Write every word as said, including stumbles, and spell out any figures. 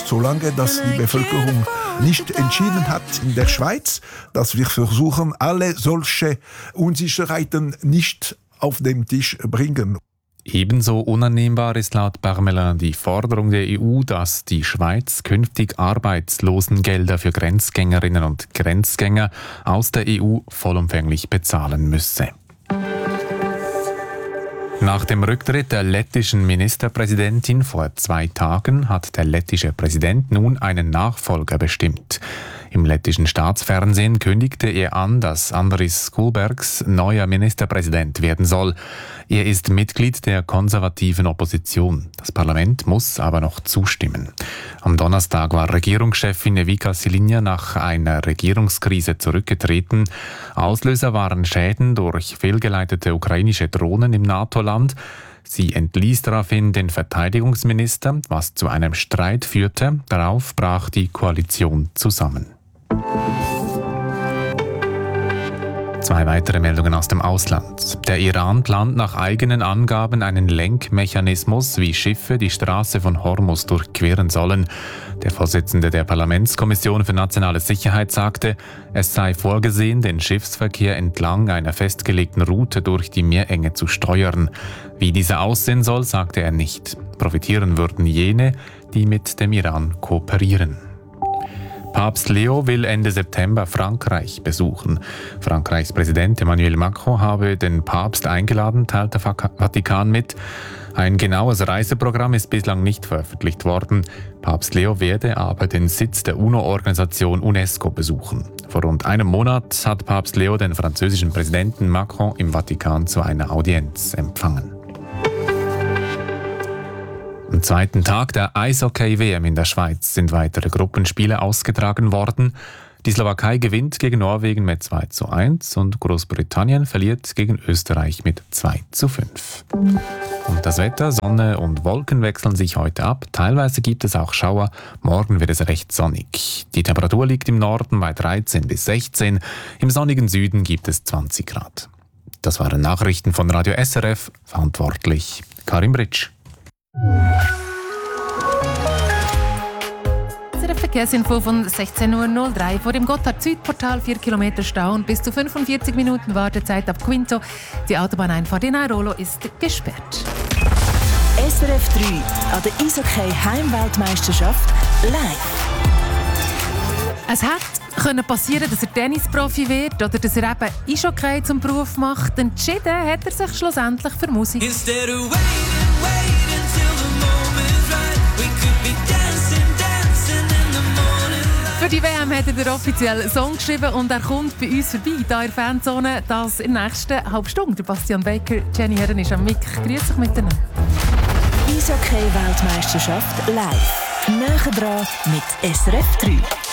solange das die Bevölkerung nicht entschieden hat in der Schweiz, dass wir versuchen, alle solche Unsicherheiten nicht auf den Tisch bringen. Ebenso unannehmbar ist laut Parmelin die Forderung der E U, dass die Schweiz künftig Arbeitslosengelder für Grenzgängerinnen und Grenzgänger aus der E U vollumfänglich bezahlen müsse. Nach dem Rücktritt der lettischen Ministerpräsidentin vor zwei Tagen hat der lettische Präsident nun einen Nachfolger bestimmt. Im lettischen Staatsfernsehen kündigte er an, dass Andris Kulbergs neuer Ministerpräsident werden soll. Er ist Mitglied der konservativen Opposition. Das Parlament muss aber noch zustimmen. Am Donnerstag war Regierungschefin Evika Silinja nach einer Regierungskrise zurückgetreten. Auslöser waren Schäden durch fehlgeleitete ukrainische Drohnen im NATO-Land. Sie entließ daraufhin den Verteidigungsminister, was zu einem Streit führte. Darauf brach die Koalition zusammen. Zwei weitere Meldungen aus dem Ausland. Der Iran plant nach eigenen Angaben einen Lenkmechanismus, wie Schiffe die Straße von Hormuz durchqueren sollen. Der Vorsitzende der Parlamentskommission für nationale Sicherheit sagte, es sei vorgesehen, den Schiffsverkehr entlang einer festgelegten Route durch die Meerenge zu steuern. Wie diese aussehen soll, sagte er nicht. Profitieren würden jene, die mit dem Iran kooperieren. Papst Leo will Ende September Frankreich besuchen. Frankreichs Präsident Emmanuel Macron habe den Papst eingeladen, teilt der Vatikan mit. Ein genaues Reiseprogramm ist bislang nicht veröffentlicht worden. Papst Leo werde aber den Sitz der UNO-Organisation UNESCO besuchen. Vor rund einem Monat hat Papst Leo den französischen Präsidenten Macron im Vatikan zu einer Audienz empfangen. Am zweiten Tag der Eishockey-W M in der Schweiz sind weitere Gruppenspiele ausgetragen worden. Die Slowakei gewinnt gegen Norwegen mit zwei zu eins und Großbritannien verliert gegen Österreich mit zwei zu fünf. Und das Wetter, Sonne und Wolken wechseln sich heute ab. Teilweise gibt es auch Schauer. Morgen wird es recht sonnig. Die Temperatur liegt im Norden bei dreizehn bis sechzehn. Im sonnigen Süden gibt es zwanzig Grad. Das waren Nachrichten von Radio S R F. Verantwortlich Karim Britsch. Verkehrsinfo von sechzehn Uhr null drei. Vor dem Gotthard-Südportal vier Kilometer Stau und bis zu fünfundvierzig Minuten Wartezeit ab Quinto. Die Autobahneinfahrt in Airolo ist gesperrt. S R F drei an der Eishockey-Heimweltmeisterschaft live. Es hätte können passieren, dass er Tennisprofi wird oder dass er eben Eishockey zum Beruf macht. Entschieden hat er sich schlussendlich für Musik. Für die W M hat er den offiziellen Song geschrieben und er kommt bei uns vorbei, hier in der Fanzone, das in der nächsten halben Stunde. Bastian Baker, Jenny Herren ist am Mic. Grüß dich miteinander. Eishockey-Weltmeisterschaft live. Näher dran mit S R F drei.